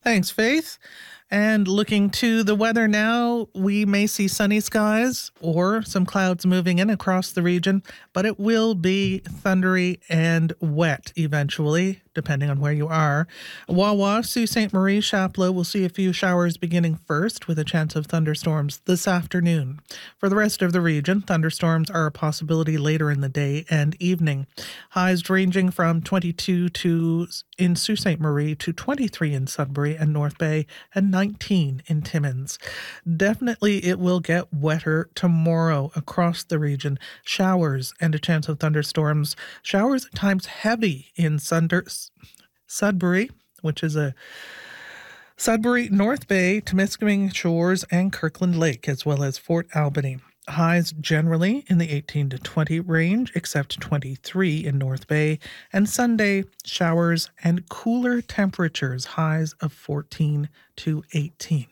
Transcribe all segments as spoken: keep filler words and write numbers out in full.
Thanks, Faith. And looking to the weather now, we may see sunny skies or some clouds moving in across the region, but it will be thundery and wet eventually, depending on where you are. Wawa, Sault Ste. Marie, Chapleau will see a few showers beginning first with a chance of thunderstorms this afternoon. For the rest of the region, thunderstorms are a possibility later in the day and evening. Highs ranging from twenty-two to in Sault Ste. Marie to twenty-three in Sudbury and North Bay and nineteen in Timmins. Definitely it will get wetter tomorrow across the region. Showers and a chance of thunderstorms. Showers at times heavy in Sunder- Sudbury, which is a Sudbury, North Bay, Temiskaming Shores, and Kirkland Lake, as well as Fort Albany. Highs generally in the eighteen to twenty range, except twenty-three in North Bay. And Sunday, showers and cooler temperatures, highs of fourteen to eighteen.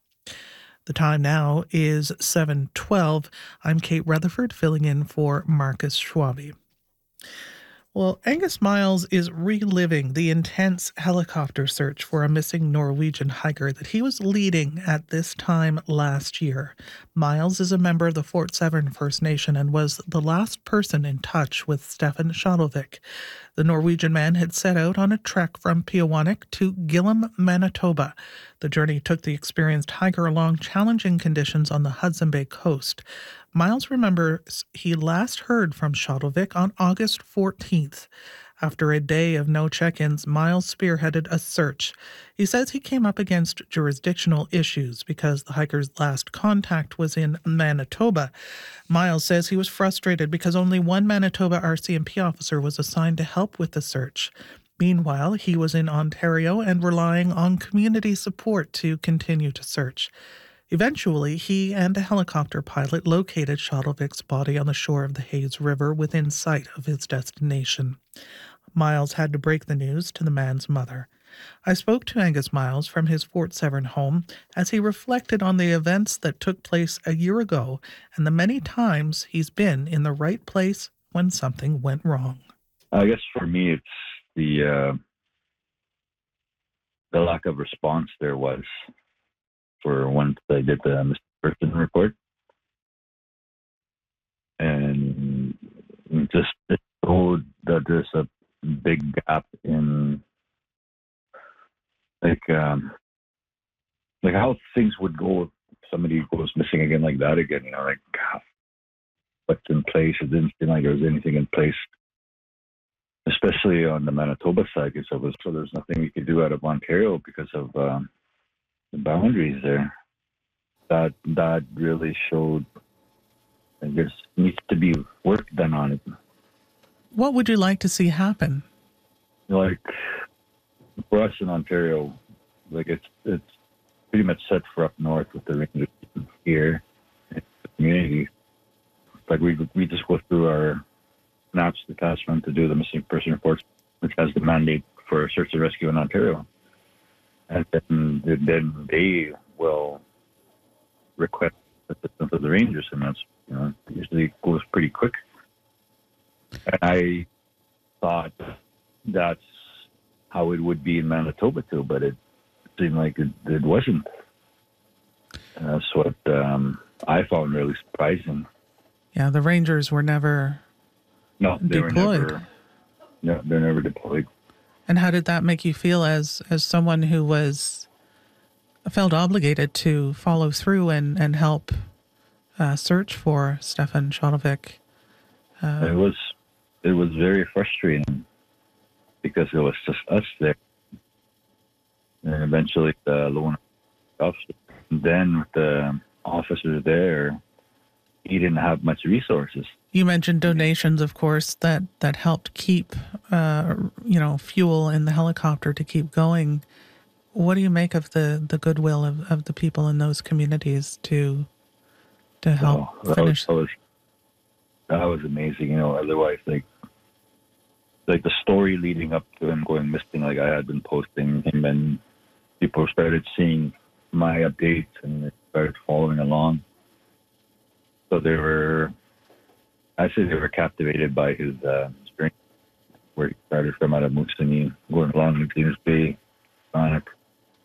The time now is seven twelve. I'm Kate Rutherford, filling in for Marcus Schwabe. Well, Angus Miles is reliving the intense helicopter search for a missing Norwegian hiker that he was leading at this time last year. Miles is a member of the Fort Severn First Nation and was the last person in touch with Stefan Schadelvik. The Norwegian man had set out on a trek from Peawanuck to Gillam, Manitoba. The journey took the experienced hiker along challenging conditions on the Hudson Bay coast. Miles remembers he last heard from Schadelvik on August fourteenth. After a day of no check-ins, Miles spearheaded a search. He says he came up against jurisdictional issues because the hiker's last contact was in Manitoba. Miles says he was frustrated because only one Manitoba R C M P officer was assigned to help with the search. Meanwhile, he was in Ontario and relying on community support to continue to search. Eventually, he and a helicopter pilot located Schadelvik's body on the shore of the Hayes River within sight of his destination. Miles had to break the news to the man's mother. I spoke to Angus Miles from his Fort Severn home as he reflected on the events that took place a year ago and the many times he's been in the right place when something went wrong. I guess for me, it's the uh, the lack of response there was for once I did the missing person report. And just it showed that there's a big gap in like um like how things would go if somebody goes missing again like that again, you know, like what's in place. It didn't seem like there was anything in place, especially on the Manitoba side, because it was, so there's nothing we could do out of Ontario because of um, the boundaries there. That that really showed that there needs to be work done on it. What would you like to see happen? Like for us in Ontario, like it's it's pretty much set for up north with the rangers here in the community. Like we we just go through our N A P S detachment to do the missing person reports, which has the mandate for search and rescue in Ontario, and then then they will request assistance of the rangers, and that's, you know, usually goes pretty quick. And I thought that's how it would be in Manitoba too, but it seemed like it, it wasn't. And that's what um, I found really surprising. Yeah, the Rangers were never no, they deployed. Were never, no, they're never deployed. And how did that make you feel as as someone who was felt obligated to follow through and, and help uh, search for Stefan Schadelvik? Uh, it was it was very frustrating because it was just us there. And eventually the lone officer, then with the officers there, he didn't have much resources. You mentioned donations, of course, that, that helped keep, uh, you know, fuel in the helicopter to keep going. What do you make of the, the goodwill of, of the people in those communities to to help oh, that finish? Was, that, was, that was amazing. You know, otherwise, like, like the story leading up to him going missing, like I had been posting him, and people started seeing my updates and they started following along. So they were, I say they were captivated by his uh, experience, where he started from out of Moosonee, going along to James Bay, Sonic.